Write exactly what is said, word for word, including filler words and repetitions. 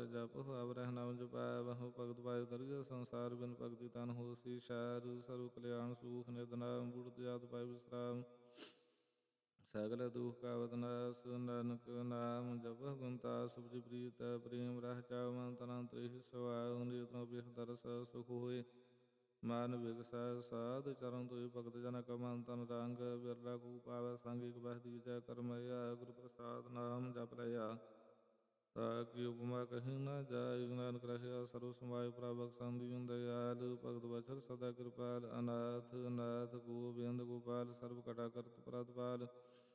ਜਪ ਹੋਵ ਰਹਿ ਨਾਮ ਜਪੈ ਬਹੁ ਭਗਤ ਪਾਇ ਤਰਿਆ ਸੰਸਾਰ ਬਿਨ ਭਗਤੀ ਤਨ ਹੋਸੀ ਸ਼ਾਰ ਸਰਵ ਕਲਿਆਣ ਸੂਖ ਨਿਤ ਨਾਮ ਬੁੜਤ ਜਾਤ ਪਾਇ ਵਿਸਰਾਮ ਸਗਲ ਦੁਖ ਕਾਵਤ ਨਾਸ ਨਾਨਕ ਨਾਮ ਜਪਹੁ ਗੁਣਤਾ ਸੁਭਜ ਪ੍ਰੀਤ ਪ੍ਰੇਮ ਰਹਿ ਚਾਉ ਮਨ ਤਨ ਤ੍ਰਿਹ ਸਵਾਉ ਨਿਤਨੋ ਬਿਖ ਦਰਸ ਸੁਖ ਹੋਏ ਮਨ ਵਿਗਸੈ ਸਾਧ ਚਰਨ ਤੋਇ ਭਗਤ ਜਨ ਕਾ ਮਨ ਤਨ ਰੰਗ ਬਿਰਲਾ ਕੂ ਪਾਵੈ ਸੰਗ ਇਕ ਬਹਿ ਦੀਜੈ ਕਰਮਇਆ ਗੁਰ ਪ੍ਰਸਾਦ ਨਾਮ ਜਪ ਲਿਆ ਤਾ ਕੀ ਉਪਮਾ ਕਹੀ ਨਾ ਜਾਇ ਨਾਨਕ ਰਹਿਆ ਸਰਬ ਸਮਾਇ ਪ੍ਰਭ ਸੰਦੀਨ ਦਇਆਲ ਭਗਤ ਵਚਨ ਸਦਾ ਕਿਰਪਾਲ ਅਨਾਥ ਨਾਥ ਗੋਬਿੰਦ ਗੋਪਾਲ ਸਰਬ ਕਟਾ ਕਰਤ ਪ੍ਰਤਪਾਲ